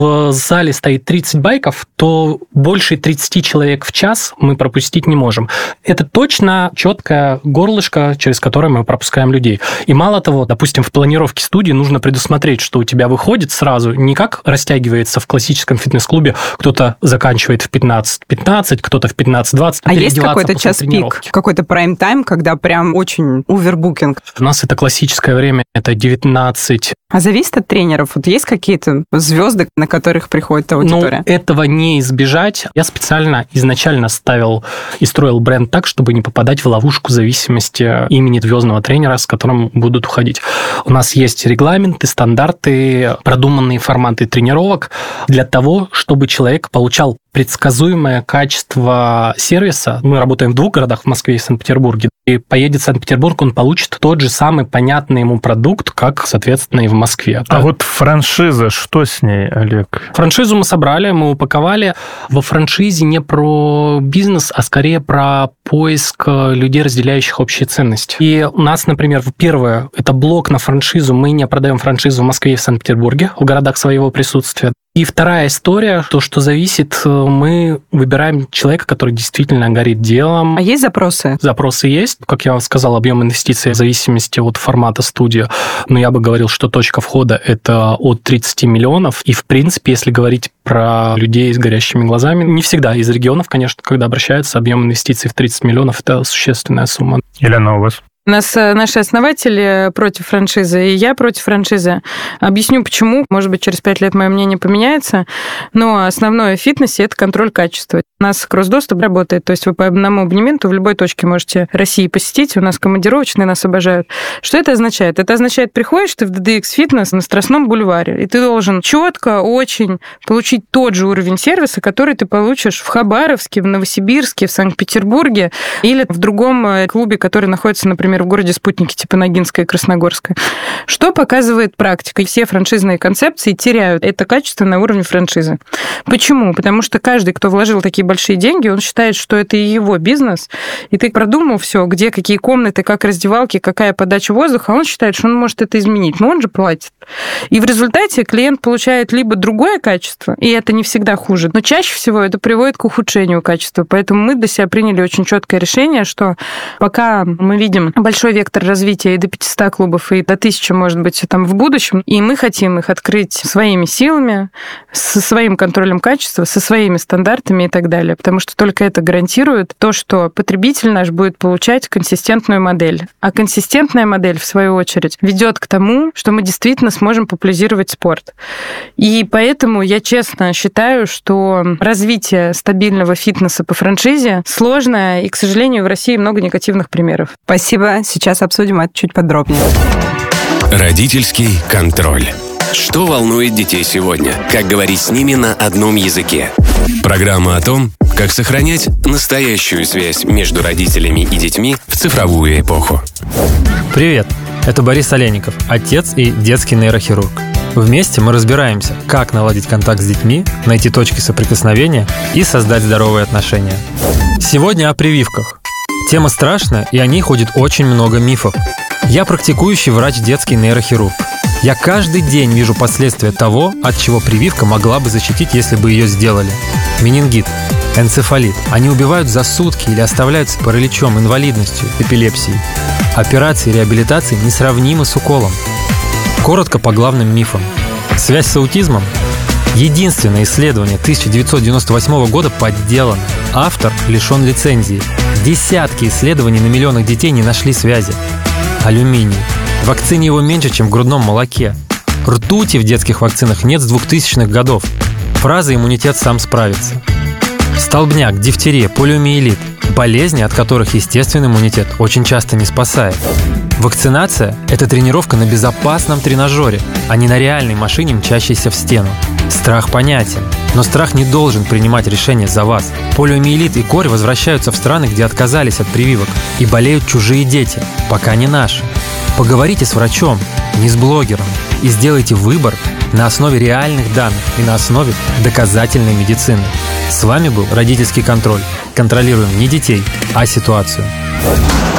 в зале стоит 30 байков, то больше 30 человек в час мы пропустить не можем. Это точно четкое горлышко, через которое мы пропускаем людей. И мало того, допустим, в планировке студии нужно предусмотреть, что у тебя выходит сразу не как растягивается в классическом фитнес-клубе, кто-то заканчивает в 15:15, кто-то в 15:20. А есть какой-то час-пик, какой-то прайм-тайм, когда прям очень овербукинг? У нас это классическое время, это 19. А зависит от тренеров? Вот есть какие-то звезды, на которых приходит аудитория? Этого не избежать. Я специально изначально ставил и строил бренд так, чтобы не попадать в ловушку зависимости имени звездного тренера, с которым будут уходить. У нас есть регламенты, стандарты, продуманные форматы тренировок для того, чтобы человек получал предсказуемое качество сервиса. Мы работаем в 2 городах, в Москве и Санкт-Петербурге. И поедет в Санкт-Петербург, он получит тот же самый понятный ему продукт, как, соответственно, и в Москве. А вот франшиза, что с ней, Олег? Франшизу мы собрали, мы упаковали. Во франшизе не про бизнес, а скорее про поиск людей, разделяющих общие ценности. И у нас, например, первое, это блок на франшизу. Мы не продаем франшизу в Москве и в Санкт-Петербурге, в городах своего присутствия. И вторая история, то, что зависит, мы выбираем человека, который действительно горит делом. А есть запросы? Запросы есть. Как я вам сказал, объем инвестиций в зависимости от формата студии. Но я бы говорил, что точка входа – это от 30 миллионов. И, в принципе, если говорить про людей с горящими глазами, не всегда из регионов, конечно, когда обращаются, объем инвестиций в 30 миллионов – это существенная сумма. Елена, у вас? У нас наши основатели против франшизы, и я против франшизы. Объясню, почему. Может быть, через 5 лет мое мнение поменяется. Но основное в фитнесе – это контроль качества. У нас кросс-доступ работает, то есть вы по одному абонементу в любой точке можете России посетить. У нас командировочные, нас обожают. Что это означает? Это означает, приходишь ты в DDX Fitness на Страстном бульваре, и ты должен четко, очень получить тот же уровень сервиса, который ты получишь в Хабаровске, в Новосибирске, в Санкт-Петербурге или в другом клубе, который находится, например, в городе спутники типа Ногинская и Красногорская. Что показывает практика? Все франшизные концепции теряют это качество на уровне франшизы. Почему? Потому что каждый, кто вложил такие большие деньги, он считает, что это и его бизнес, и ты продумал все, где какие комнаты, как раздевалки, какая подача воздуха, он считает, что он может это изменить, но он же платит. И в результате клиент получает либо другое качество, и это не всегда хуже, но чаще всего это приводит к ухудшению качества. Поэтому мы для себя приняли очень четкое решение, что пока мы видим большой вектор развития и до 500 клубов, и до 1000, может быть, там в будущем, и мы хотим их открыть своими силами, со своим контролем качества, со своими стандартами и так далее, потому что только это гарантирует то, что потребитель наш будет получать консистентную модель. А консистентная модель, в свою очередь, ведет к тому, что мы действительно сможем популяризировать спорт. И поэтому я честно считаю, что развитие стабильного фитнеса по франшизе сложное, и, к сожалению, в России много негативных примеров. Спасибо. Сейчас обсудим это чуть подробнее. Родительский контроль. Что волнует детей сегодня? Как говорить с ними на одном языке? Программа о том, как сохранять настоящую связь между родителями и детьми в цифровую эпоху. Привет, это Борис Олейников, отец и детский нейрохирург. Вместе мы разбираемся, как наладить контакт с детьми, найти точки соприкосновения и создать здоровые отношения. Сегодня о прививках. Тема страшная, и о ней ходит очень много мифов. Я практикующий врач детский нейрохирург. Я каждый день вижу последствия того, от чего прививка могла бы защитить, если бы ее сделали. Менингит, энцефалит. Они убивают за сутки или оставляют с параличом, инвалидностью, эпилепсией. Операции и реабилитации несравнимы с уколом. Коротко по главным мифам. Связь с аутизмом. Единственное исследование 1998 года подделано. Автор лишен лицензии. Десятки исследований на миллионах детей не нашли связи. Алюминий. В вакцине его меньше, чем в грудном молоке. Ртути в детских вакцинах нет с 2000-х годов. Фраза «иммунитет сам справится». Столбняк, дифтерия, полиомиелит. Болезни, от которых естественный иммунитет очень часто не спасает. Вакцинация – это тренировка на безопасном тренажере, а не на реальной машине, мчащейся в стену. Страх понятен, но страх не должен принимать решения за вас. Полиомиелит и корь возвращаются в страны, где отказались от прививок, и болеют чужие дети, пока не наши. Поговорите с врачом, не с блогером, и сделайте выбор на основе реальных данных и на основе доказательной медицины. С вами был Родительский контроль. Контролируем не детей, а ситуацию.